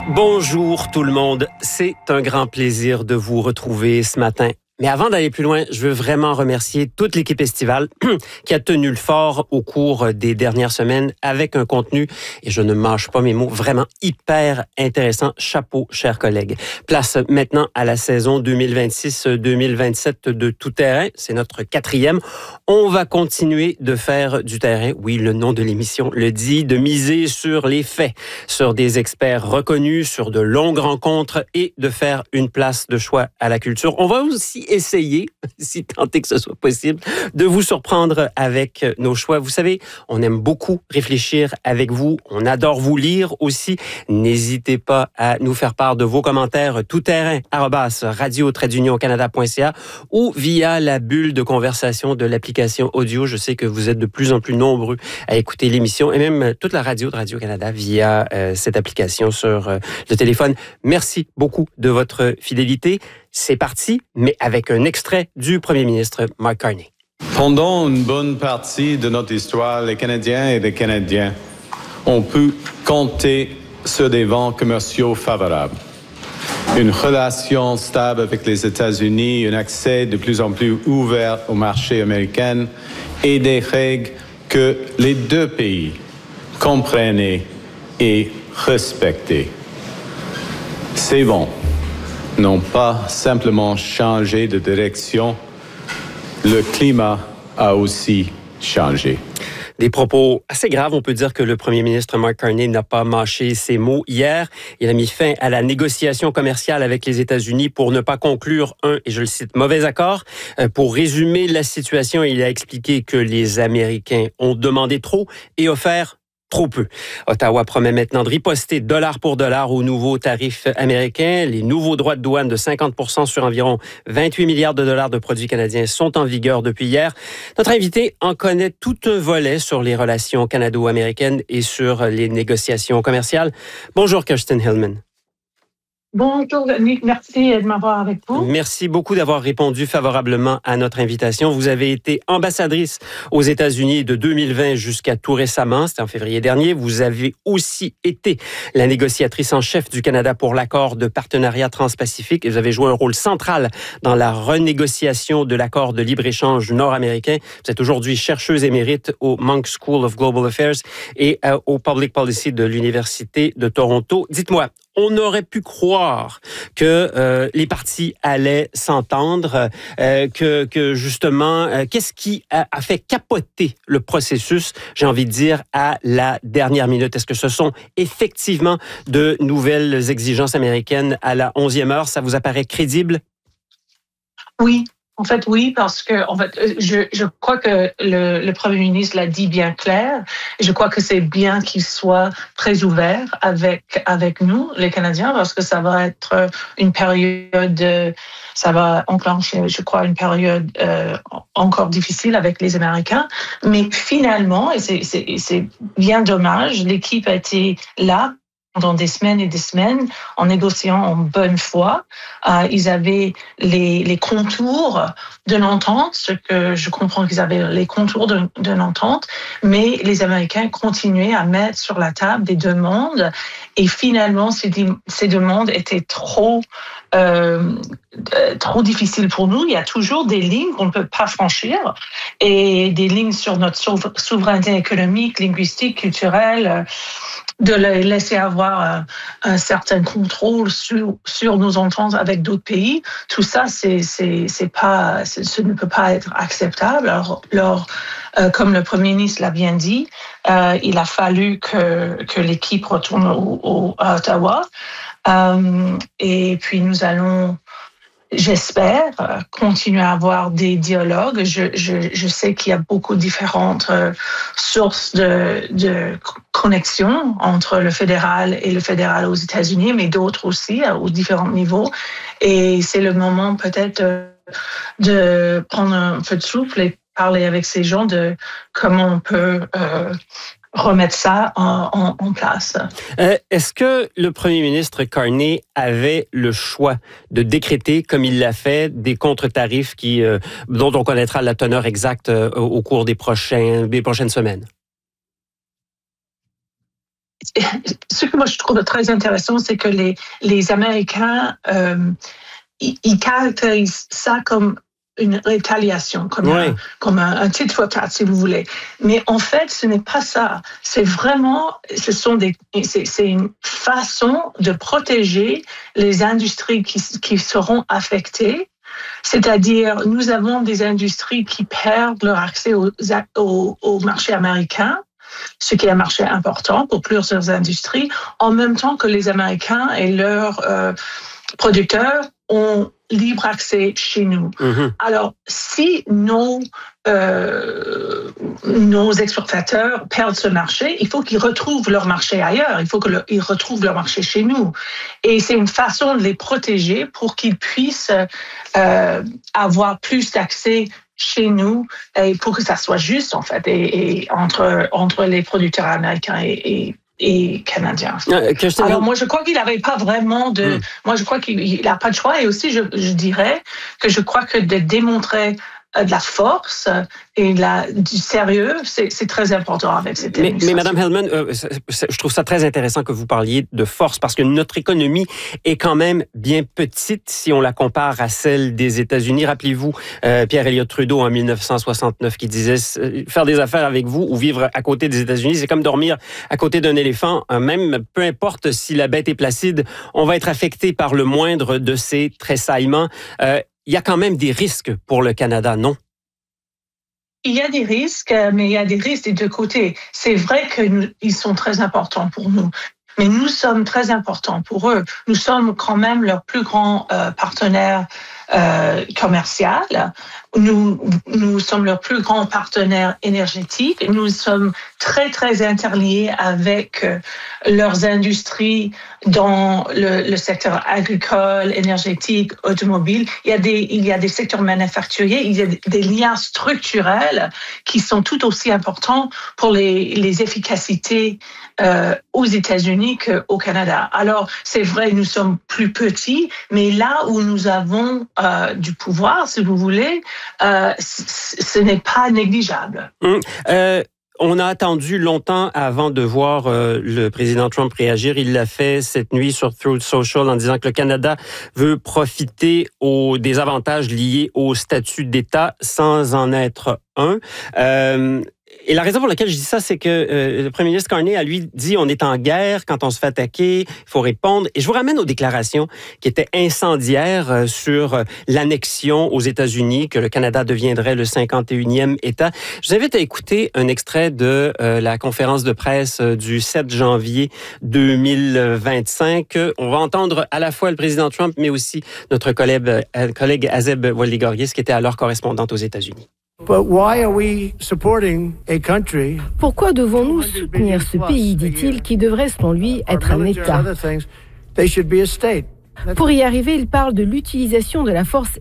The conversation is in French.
Bonjour tout le monde, c'est un grand plaisir de vous retrouver ce matin. Mais avant d'aller plus loin, je veux vraiment remercier toute l'équipe estivale qui a tenu le fort au cours des dernières semaines avec un contenu, et je ne mâche pas mes mots, vraiment hyper intéressant. Chapeau, chers collègues. Place maintenant à la saison 2026-2027 de Tout Terrain. C'est notre 4e. On va continuer de faire du terrain. Oui, le nom de l'émission le dit, de miser sur les faits, sur des experts reconnus, sur de longues rencontres et de faire une place de choix à la culture. On va aussi essayer, si tant est que ce soit possible, de vous surprendre avec nos choix. Vous savez, on aime beaucoup réfléchir avec vous. On adore vous lire aussi. N'hésitez pas à nous faire part de vos commentaires toutterrain@radio-canada.ca ou via la bulle de conversation de l'application audio. Je sais que vous êtes de plus en plus nombreux à écouter l'émission et même toute la radio de Radio-Canada via cette application sur le téléphone. Merci beaucoup de votre fidélité. C'est parti, mais avec un extrait du premier ministre Mark Carney. Pendant une bonne partie de notre histoire, les Canadiens et les Canadiens ont pu compter sur des vents commerciaux favorables. Une relation stable avec les États-Unis, un accès de plus en plus ouvert au marché américain et des règles que les deux pays comprenaient et respectaient. Ces vents n'ont pas simplement changé de direction, le climat a aussi changé. Des propos assez graves. On peut dire que le premier ministre Mark Carney n'a pas mâché ses mots hier. Il a mis fin à la négociation commerciale avec les États-Unis pour ne pas conclure un, et je le cite, mauvais accord. Pour résumer la situation, il a expliqué que les Américains ont demandé trop et offert trop peu. Ottawa promet maintenant de riposter dollar pour dollar aux nouveaux tarifs américains. Les nouveaux droits de douane de 50% sur environ 28 milliards de dollars de produits canadiens sont en vigueur depuis hier. Notre invité en connaît tout un volet sur les relations canado-américaines et sur les négociations commerciales. Bonjour, Kirsten Hillman. Bonjour, Nick. Merci de m'avoir avec vous. Merci beaucoup d'avoir répondu favorablement à notre invitation. Vous avez été ambassadrice aux États-Unis de 2020 jusqu'à tout récemment. C'était en février dernier. Vous avez aussi été la négociatrice en chef du Canada pour l'accord de partenariat transpacifique et vous avez joué un rôle central dans la renégociation de l'accord de libre-échange nord-américain. Vous êtes aujourd'hui chercheuse émérite au Munk School of Global Affairs et au Public Policy de l'Université de Toronto. Dites-moi, on aurait pu croire que les partis allaient s'entendre, que justement, qu'est-ce qui a fait capoter le processus, j'ai envie de dire, à la dernière minute? Est-ce que ce sont effectivement de nouvelles exigences américaines à la 11e heure? Ça vous apparaît crédible? Oui. En fait, oui, parce que je crois que le premier ministre l'a dit bien clair. Et je crois que c'est bien qu'il soit très ouvert avec nous, les Canadiens, parce que ça va être une période, ça va enclencher, je crois, une période encore difficile avec les Américains. Mais finalement, et c'est bien dommage, l'équipe a été là pendant des semaines et des semaines, en négociant en bonne foi. Ils avaient les contours de l'entente, ce que je comprends qu'ils avaient les contours de l'entente, mais les Américains continuaient à mettre sur la table des demandes et finalement, ces demandes étaient trop difficiles pour nous. Il y a toujours des lignes qu'on ne peut pas franchir et des lignes sur notre souveraineté économique, linguistique, culturelle, de laisser avoir un certain contrôle sur nos ententes avec d'autres pays. Tout ça, ce ne peut pas être acceptable. Alors, comme le Premier ministre l'a bien dit, il a fallu que l'équipe retourne à Ottawa. Et puis nous allons, j'espère, continuer à avoir des dialogues. Je sais qu'il y a beaucoup de différentes sources de connexion entre le fédéral et le fédéral aux États-Unis, mais d'autres aussi, aux différents niveaux. Et c'est le moment peut-être de prendre un peu de souffle et parler avec ces gens de comment on peut remettre ça en place. Est-ce que le premier ministre Carney avait le choix de décréter, comme il l'a fait, des contre-tarifs dont on connaîtra la teneur exacte au cours des prochaines semaines? ce que moi je trouve très intéressant, c'est que les Américains, ils caractérisent ça comme une rétaliation, comme un tit for tat, si vous voulez. Mais en fait, ce n'est pas ça. C'est vraiment, c'est une façon de protéger les industries qui seront affectées. C'est-à-dire, nous avons des industries qui perdent leur accès au marché américain, ce qui est un marché important pour plusieurs industries, en même temps que les Américains et leurs producteurs ont libre accès chez nous. Alors, si nos exportateurs perdent ce marché, il faut qu'ils retrouvent leur marché ailleurs. Il faut qu'ils retrouvent leur marché chez nous. Et c'est une façon de les protéger pour qu'ils puissent avoir plus d'accès chez nous et pour que ça soit juste, en fait, et entre les producteurs américains et canadien. Alors moi je crois qu'il n'avait pas vraiment de... Moi je crois qu'il n'a pas de choix, et aussi je dirais que je crois que de démontrer de la force et du sérieux, c'est très important avec cette administration. Mais Mme Hellman, je trouve ça très intéressant que vous parliez de force, parce que notre économie est quand même bien petite si on la compare à celle des États-Unis. Rappelez-vous Pierre Elliott Trudeau en 1969 qui disait « Faire des affaires avec vous ou vivre à côté des États-Unis, c'est comme dormir à côté d'un éléphant. Même peu importe si la bête est placide, on va être affecté par le moindre de ses tressaillements. » Il y a quand même des risques pour le Canada, non? Il y a des risques, mais il y a des risques des deux côtés. C'est vrai qu'ils sont très importants pour nous, mais nous sommes très importants pour eux. Nous sommes quand même leur plus grand partenaire commercial. Nous sommes leur plus grand partenaire énergétique. Nous sommes très, très interliés avec leurs industries dans le secteur agricole, énergétique, automobile. Il y a des secteurs manufacturiers, il y a des liens structurels qui sont tout aussi importants pour les efficacités aux États-Unis qu'au Canada. Alors, c'est vrai, nous sommes plus petits, mais là où nous avons du pouvoir, si vous voulez, ce n'est pas négligeable. On a attendu longtemps avant de voir le président Trump réagir. Il l'a fait cette nuit sur Truth Social en disant que le Canada veut profiter des avantages liés au statut d'État sans en être un. Et la raison pour laquelle je dis ça, c'est que le premier ministre Carney a lui dit on est en guerre quand on se fait attaquer, il faut répondre. Et je vous ramène aux déclarations qui étaient incendiaires sur l'annexion aux États-Unis, que le Canada deviendrait le 51e État. Je vous invite à écouter un extrait de la conférence de presse du 7 janvier 2025. On va entendre à la fois le président Trump, mais aussi notre collègue Azeb Waldie-Gorgis, qui était alors correspondante aux États-Unis. Pourquoi devons-nous soutenir ce pays, dit-il, qui devrait, selon lui, être un État? Pour y arriver, il parle de l'utilisation de la force